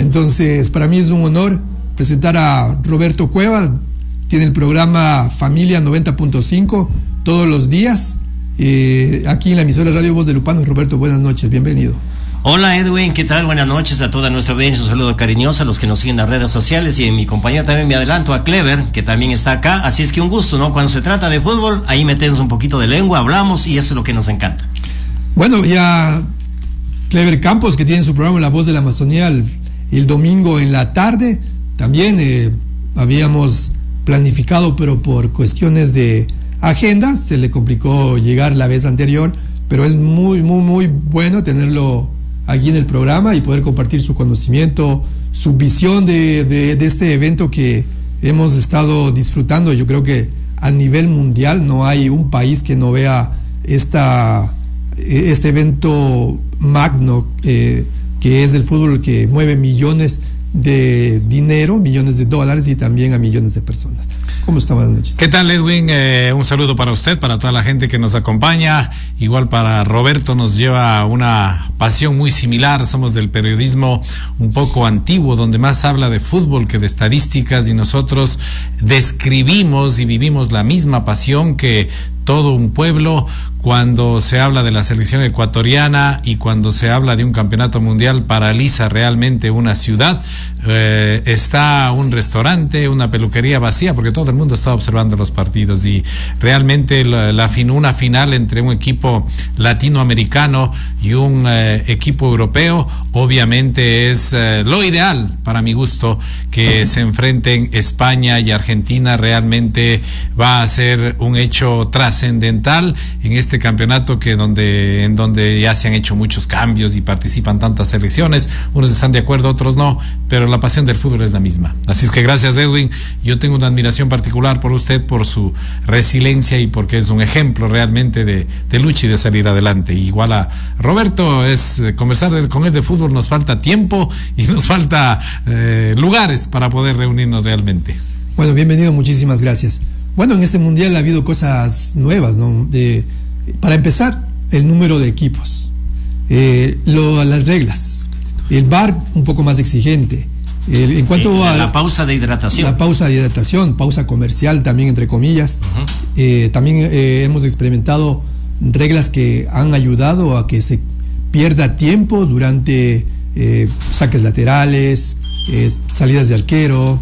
Entonces, para mí es un honor presentar a Roberto Cueva. Tiene el programa Familia 90.5 todos los días, aquí en la emisora Radio Voz de Lupano. Roberto, buenas noches, bienvenido. Hola Edwin, ¿qué tal? Buenas noches a toda nuestra audiencia, un saludo cariñoso a los que nos siguen en las redes sociales, y en mi compañía también me adelanto a Clever, que también está acá, así es que un gusto, ¿no? Cuando se trata de fútbol, ahí metemos un poquito de lengua, hablamos y eso es lo que nos encanta. Bueno, ya Clever Campos, que tiene su programa La Voz de la Amazonía el domingo en la tarde, también habíamos planificado, pero por cuestiones de agenda se le complicó llegar la vez anterior, pero es muy bueno tenerlo aquí en el programa y poder compartir su conocimiento, su visión de este evento que hemos estado disfrutando. Yo creo que a nivel mundial no hay un país que no vea este evento magno que es el fútbol, que mueve millones de dinero, millones de dólares y también a millones de personas. ¿Cómo está? Buenas noches. ¿Qué tal, Edwin? Un saludo para usted, para toda la gente que nos acompaña. Igual para Roberto, nos lleva una pasión muy similar. Somos del periodismo un poco antiguo, donde más habla de fútbol que de estadísticas, y nosotros describimos y vivimos la misma pasión que todo un pueblo cuando se habla de la selección ecuatoriana y cuando se habla de un campeonato mundial. Paraliza realmente una ciudad. Está un restaurante, una peluquería vacía, porque todo el mundo está observando los partidos, y realmente una final entre un equipo latinoamericano y un equipo europeo, obviamente es lo ideal para mi gusto, que se enfrenten España y Argentina. Realmente va a ser un hecho trascendental en este campeonato en donde ya se han hecho muchos cambios y participan tantas selecciones. Unos están de acuerdo, otros no, pero la pasión del fútbol es la misma. Así es que gracias, Edwin. Yo tengo una admiración particular por usted, por su resiliencia y porque es un ejemplo realmente de lucha y de salir adelante. Igual a Roberto, conversar con él de fútbol nos falta tiempo y nos falta lugares para poder reunirnos realmente. Bueno, bienvenido, muchísimas gracias. Bueno, en este mundial ha habido cosas nuevas, ¿no? Para empezar, el número de equipos, las reglas, el VAR un poco más exigente. En cuanto a la pausa de hidratación. La pausa de hidratación, pausa comercial también, entre comillas. También hemos experimentado reglas que han ayudado a que se pierda tiempo durante saques laterales, salidas de arquero.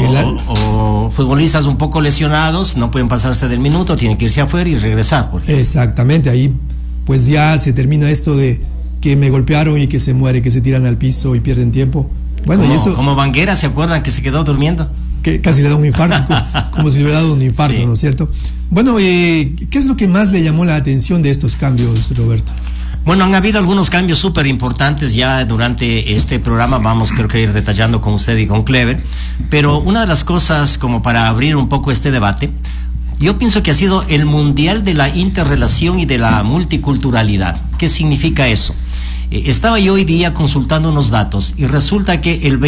O futbolistas un poco lesionados no pueden pasarse del minuto, tienen que irse afuera y regresar. Exactamente, ahí pues ya se termina esto de que me golpearon y que se muere, que se tiran al piso y pierden tiempo. Bueno, y eso, como Banguera, ¿se acuerdan que se quedó durmiendo? Que casi le da un infarto, como si le hubiera dado un infarto, sí. ¿No es cierto? Bueno, ¿qué es lo que más le llamó la atención de estos cambios, Roberto? Bueno, han habido algunos cambios súper importantes ya durante este programa, creo que ir detallando con usted y con Clever, pero una de las cosas, como para abrir un poco este debate, yo pienso que ha sido el mundial de la interrelación y de la multiculturalidad. ¿Qué significa eso? Estaba yo hoy día consultando unos datos y resulta que el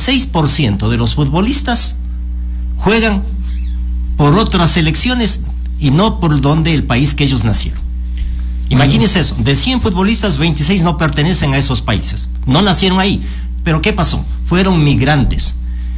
26% de los futbolistas juegan por otras selecciones y no por donde el país que ellos nacieron. Imagínense eso, de 100 futbolistas, 26 no pertenecen a esos países, no nacieron ahí. Pero ¿qué pasó? Fueron migrantes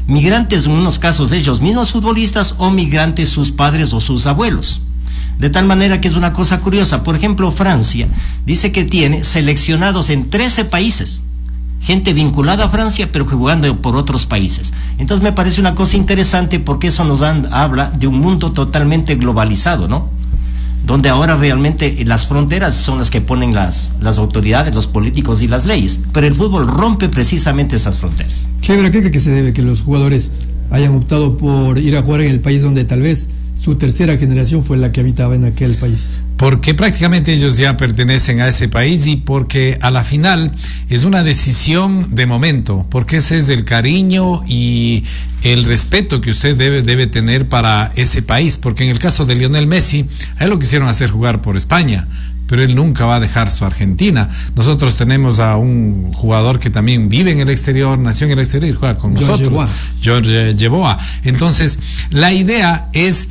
en unos casos ellos mismos futbolistas, o migrantes sus padres o sus abuelos. De tal manera que es una cosa curiosa. Por ejemplo, Francia dice que tiene seleccionados en 13 países, gente vinculada a Francia pero jugando por otros países. Entonces me parece una cosa interesante, porque eso habla de un mundo totalmente globalizado, ¿no? Donde ahora realmente las fronteras son las que ponen las autoridades, los políticos y las leyes, pero el fútbol rompe precisamente esas fronteras. ¿Qué cree que se debe que los jugadores hayan optado por ir a jugar en el país donde tal vez su tercera generación fue la que habitaba en aquel país? Porque prácticamente ellos ya pertenecen a ese país, y porque a la final es una decisión de momento, porque ese es el cariño y el respeto que usted debe tener para ese país. Porque en el caso de Lionel Messi, a él lo quisieron hacer jugar por España, pero él nunca va a dejar su Argentina. Nosotros tenemos a un jugador que también vive en el exterior, nació en el exterior y juega con nosotros, George Yeboah. Entonces, la idea es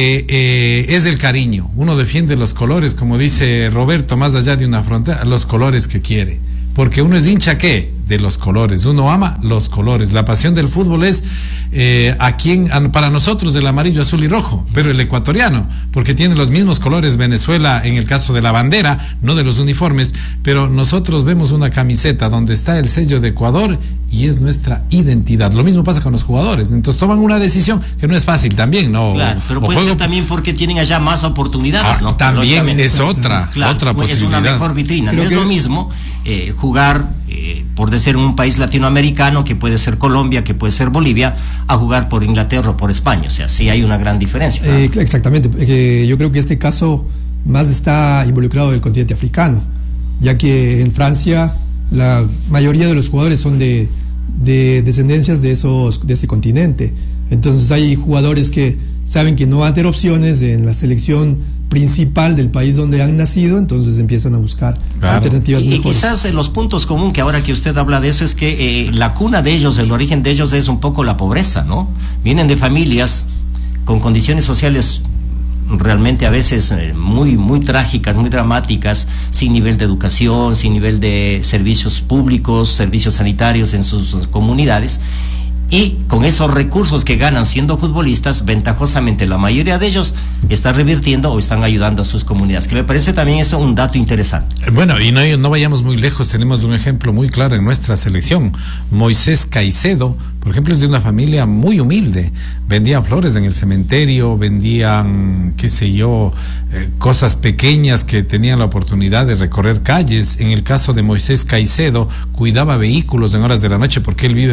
que es el cariño. Uno defiende los colores, como dice Roberto, más allá de una frontera, los colores que quiere. porque uno es hincha, ¿qué? De los colores, uno ama los colores. La pasión del fútbol es para nosotros el amarillo, azul y rojo, pero el ecuatoriano, porque tiene los mismos colores Venezuela en el caso de la bandera, no de los uniformes, pero nosotros vemos una camiseta donde está el sello de Ecuador y es nuestra identidad. Lo mismo pasa con los jugadores, entonces toman una decisión que no es fácil también, ¿no? Claro, pero puede ser también porque tienen allá más oportunidades, ¿no? También es otra posibilidad. Es una mejor vitrina, no es lo mismo jugar por ser un país latinoamericano, que puede ser Colombia, que puede ser Bolivia, a jugar por Inglaterra o por España. O sea, sí hay una gran diferencia, ¿no? Exactamente. Yo creo que este caso más está involucrado del continente africano, ya que en Francia la mayoría de los jugadores son de descendencias de ese continente. Entonces hay jugadores que saben que no van a tener opciones en la selección principal del país donde han nacido, entonces empiezan a buscar alternativas mejores. Y quizás los puntos comunes que ahora que usted habla de eso es que la cuna de ellos, el origen de ellos es un poco la pobreza, ¿no? Vienen de familias con condiciones sociales realmente a veces muy trágicas, muy dramáticas, sin nivel de educación, sin nivel de servicios públicos, servicios sanitarios en sus comunidades. Y con esos recursos que ganan siendo futbolistas, ventajosamente la mayoría de ellos está revirtiendo o están ayudando a sus comunidades, que me parece también eso un dato interesante. Bueno, y no vayamos muy lejos, tenemos un ejemplo muy claro en nuestra selección. Moisés Caicedo, por ejemplo, es de una familia muy humilde. Vendían flores en el cementerio, vendían, qué sé yo, cosas pequeñas que tenían la oportunidad de recorrer calles. En el caso de Moisés Caicedo, cuidaba vehículos en horas de la noche porque él vivía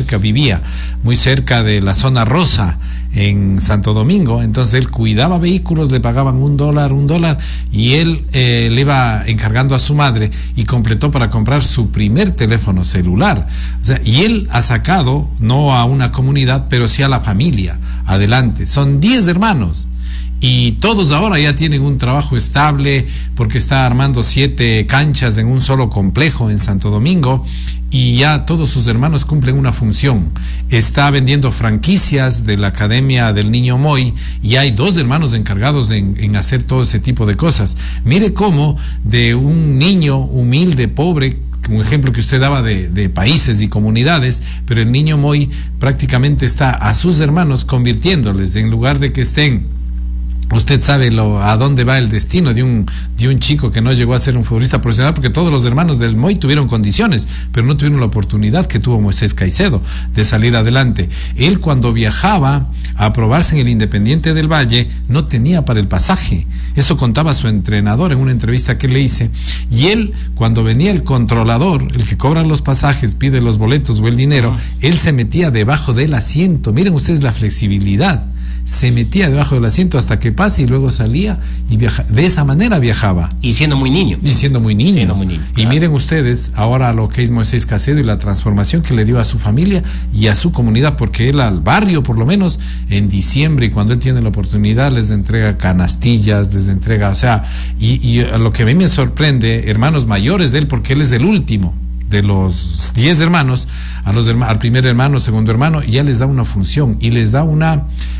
muy cerca de la zona rosa en Santo Domingo. Entonces él cuidaba vehículos, le pagaban $1 y él le iba encargando a su madre y completó para comprar su primer teléfono celular. O sea, y él ha sacado no a una comunidad, pero sí a la familia adelante. Son 10 hermanos. Y todos ahora ya tienen un trabajo estable porque está armando 7 canchas en un solo complejo en Santo Domingo y ya todos sus hermanos cumplen una función. Está vendiendo franquicias de la Academia del Niño Moy y hay 2 hermanos encargados en hacer todo ese tipo de cosas. Mire cómo de un niño humilde, pobre, un ejemplo que usted daba de países y comunidades, pero el Niño Moy prácticamente está a sus hermanos convirtiéndoles, en lugar de que estén. Usted sabe a dónde va el destino de un chico que no llegó a ser un futbolista profesional, porque todos los hermanos del Moy tuvieron condiciones, pero no tuvieron la oportunidad que tuvo Moisés Caicedo de salir adelante. Él, cuando viajaba a probarse en el Independiente del Valle, no tenía para el pasaje. Eso contaba su entrenador en una entrevista que le hice. Y él, cuando venía el controlador, el que cobra los pasajes, pide los boletos o el dinero, él se metía debajo del asiento. Miren ustedes la flexibilidad. Se metía debajo del asiento hasta que pase y luego salía y viajaba. De esa manera viajaba. Y siendo muy niño. Y claro. Miren ustedes ahora lo que es Moisés Caicedo y la transformación que le dio a su familia y a su comunidad, porque él al barrio, por lo menos en diciembre, y cuando él tiene la oportunidad, les entrega canastillas, les entrega, o sea, y lo que a mí me sorprende, hermanos mayores de él, porque él es el último de los 10 hermanos, al primer hermano, segundo hermano, y ya les da una función y les da una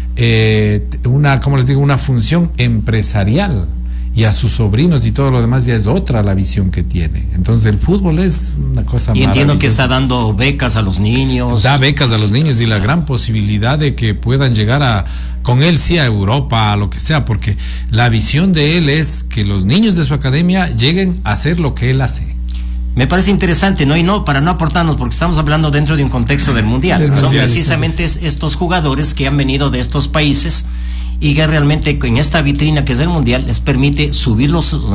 función empresarial, y a sus sobrinos y todo lo demás ya es otra la visión que tiene. Entonces el fútbol es una cosa maravillosa. Y entiendo que está dando becas a los niños. Da becas a los niños y la gran posibilidad de que puedan llegar con él sí a Europa, a lo que sea, porque la visión de él es que los niños de su academia lleguen a hacer lo que él hace. Me parece interesante, ¿no? Y no, para no aportarnos, porque estamos hablando dentro de un contexto del mundial. Son precisamente estos jugadores que han venido de estos países y que realmente en esta vitrina que es el mundial les permite subir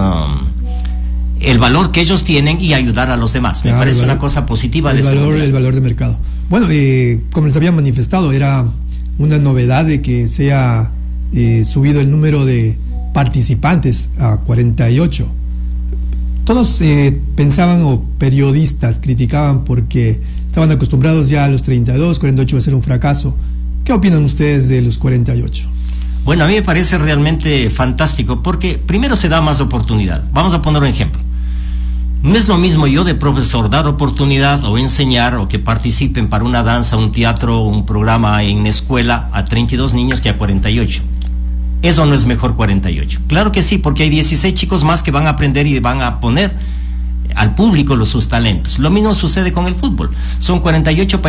el valor que ellos tienen y ayudar a los demás. Me parece una cosa positiva el valor de mercado. Bueno, como les había manifestado, era una novedad de que se haya subido el número de participantes a 48. Todos pensaban, o periodistas criticaban, porque estaban acostumbrados ya a los 32, 48 va a ser un fracaso. ¿Qué opinan ustedes de los 48? Bueno, a mí me parece realmente fantástico, porque primero se da más oportunidad. Vamos a poner un ejemplo. No es lo mismo yo de profesor dar oportunidad o enseñar o que participen para una danza, un teatro, un programa en escuela a 32 niños que a 48. Eso no es mejor 48. Claro que sí, porque hay 16 chicos más que van a aprender y van a poner al público sus talentos. Lo mismo sucede con el fútbol. Son 48 países